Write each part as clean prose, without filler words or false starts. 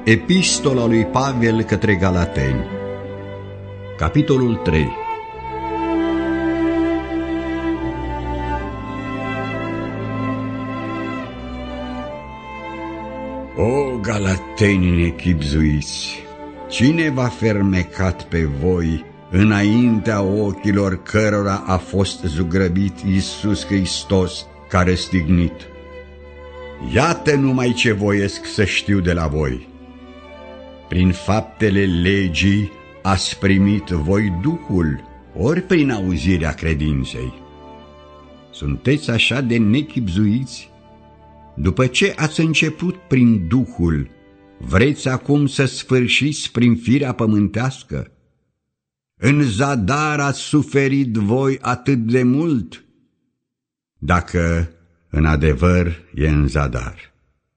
Epistola lui Pavel către Galateni, capitolul 3. O galateni nechibzuiți, cine v-a fermecat pe voi înaintea ochilor cărora a fost zugrăbit Iisus Hristos ca răstignit? Iată numai ce voiesc să știu de la voi. Prin faptele legii ați primit voi Duhul, ori prin auzirea credinței? Sunteți așa de nechibzuiți? După ce ați început prin Duhul, vreți acum să sfârșiți prin firea pământească? În zadar ați suferit voi atât de mult? Dacă în adevăr e în zadar.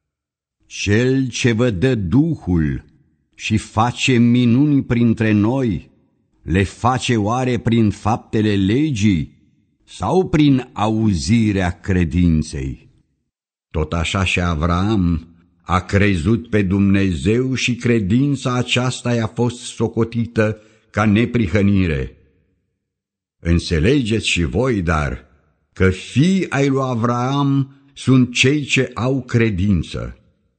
Cel ce vă dă Duhul și face minuni printre noi, le face oare prin faptele legii sau prin auzirea credinței? Tot așa și Avraam a crezut pe Dumnezeu și credința aceasta i-a fost socotită ca neprihănire. Înțelegeți și voi, dar, că fii ai lui Avraam sunt cei ce au credință.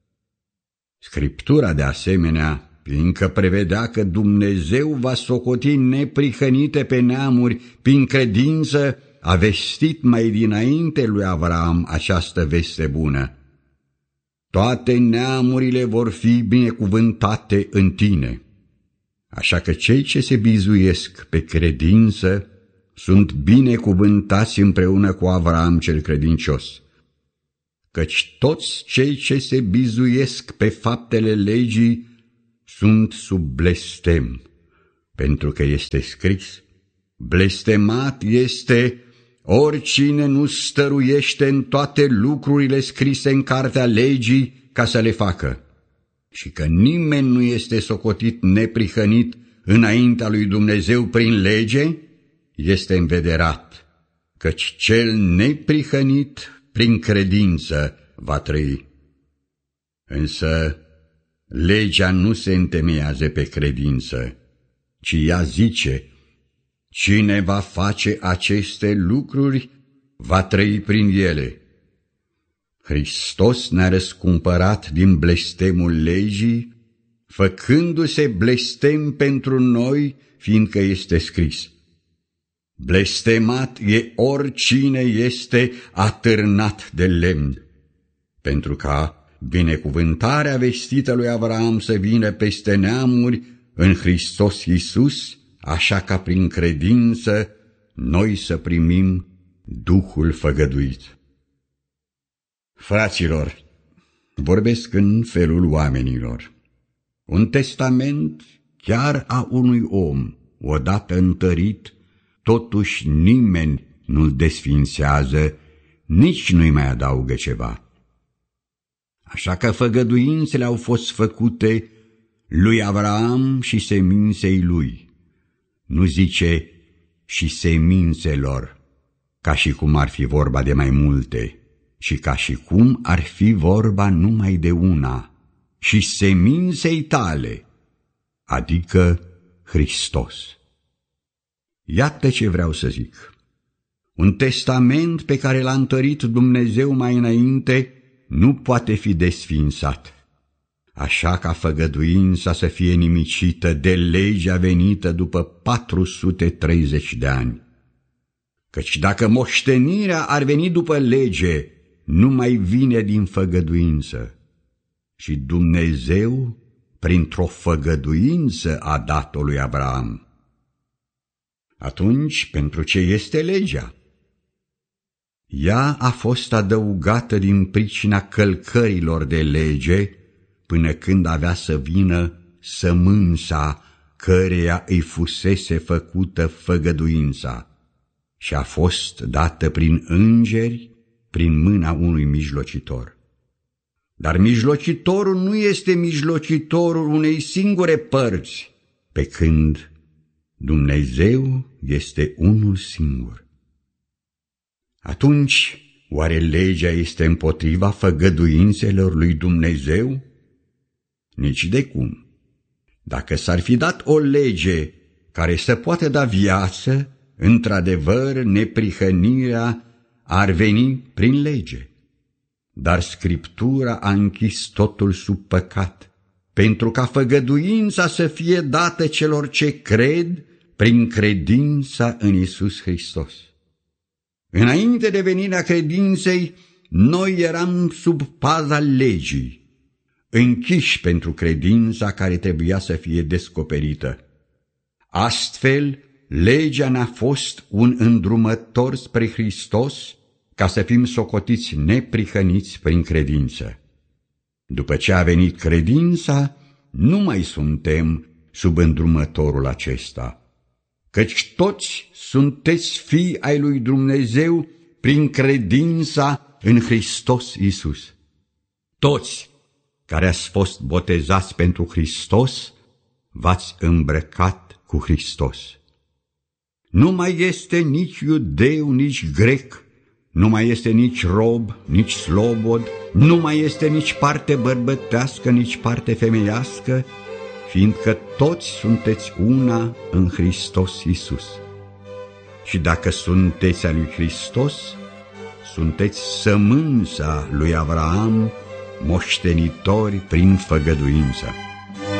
Scriptura, de asemenea, fiindcă prevedea că Dumnezeu va socoti neprihănite pe neamuri prin credință, a vestit mai dinainte lui Avraam această veste bună: toate neamurile vor fi binecuvântate în tine. Așa că cei ce se bizuiesc pe credință sunt binecuvântați împreună cu Avraam cel credincios. Căci toți cei ce se bizuiesc pe faptele legii sunt sub blestem, pentru că este scris: blestemat este oricine nu stăruiește în toate lucrurile scrise în cartea legii ca să le facă. Și că nimeni nu este socotit neprihănit înaintea lui Dumnezeu prin lege, este învederat, căci cel neprihănit prin credință va trăi. Însă legea nu se întemeiază pe credință, ci ea zice: cine va face aceste lucruri va trăi prin ele. Hristos ne-a răscumpărat din blestemul legii, făcându-se blestem pentru noi, fiindcă este scris: blestemat e oricine este atârnat de lemn, pentru ca binecuvântarea vestită lui Avraam să vină peste neamuri în Hristos Iisus, așa ca prin credință noi să primim Duhul făgăduit. Fraților, vorbesc în felul oamenilor. Un testament chiar a unui om, odată întărit, totuși nimeni nu-l desfințează, nici nu-i mai adaugă ceva. Așa că făgăduințele au fost făcute lui Avraam și seminței lui. Nu zice și semințelor, ca și cum ar fi vorba de mai multe, ci ca și cum ar fi vorba numai de una, și seminței tale, adică Hristos. Iată ce vreau să zic. Un testament pe care l-a întărit Dumnezeu mai înainte nu poate fi desfințat, așa ca făgăduința să fie nimicită de legea venită după 430 de ani. Căci dacă moștenirea ar veni după lege, nu mai vine din făgăduință, și Dumnezeu printr-o făgăduință a dat-o lui Avraam. Atunci, pentru ce este legea? Ea a fost adăugată din pricina călcărilor de lege, până când avea să vină sămânța căreia îi fusese făcută făgăduința, și a fost dată prin îngeri, prin mâna unui mijlocitor. Dar mijlocitorul nu este mijlocitorul unei singure părți, pe când Dumnezeu este unul singur. Atunci, oare legea este împotriva făgăduințelor lui Dumnezeu? Nici de cum. Dacă s-ar fi dat o lege care să poată da viață, într-adevăr, neprihănirea ar veni prin lege. Dar Scriptura a închis totul sub păcat, pentru ca făgăduința să fie dată celor ce cred prin credința în Iisus Hristos. Înainte de venirea credinței, noi eram sub paza legii, închiși pentru credința care trebuia să fie descoperită. Astfel, legea ne-a fost un îndrumător spre Hristos, ca să fim socotiți neprihăniți prin credință. După ce a venit credința, nu mai suntem sub îndrumătorul acesta, căci toți sunteți fii ai lui Dumnezeu prin credința în Hristos Iisus. Toți care ați fost botezați pentru Hristos, v-ați îmbrăcat cu Hristos. Nu mai este nici iudeu, nici grec, nu mai este nici rob, nici slobod, nu mai este nici parte bărbătească, nici parte femeiască, fiindcă toți sunteți una în Hristos Iisus. Și dacă sunteți a lui Hristos, sunteți sămânța lui Avraam, moștenitori prin făgăduință.